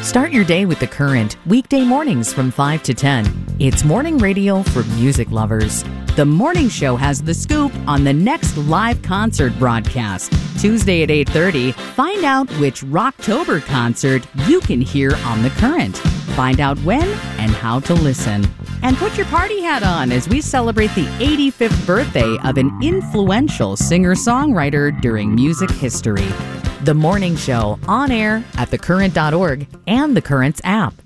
Start your day with The Current, weekday mornings from 5 to 10. It's morning radio for music lovers. The morning show has the scoop on the next live concert broadcast. Tuesday at 8:30, find out which Rocktober concert you can hear on The Current. Find out when and how to listen. And put your party hat on as we celebrate the 85th birthday of an influential singer-songwriter during music history. The Morning Show, on air at thecurrent.org and The Current's app.